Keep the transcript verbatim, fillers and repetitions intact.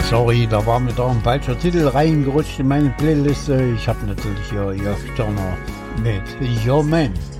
Sorry, da war mir da ein falscher Titel reingerutscht in meine Playliste. Ich habe natürlich hier Jörg Turner mit Your Man.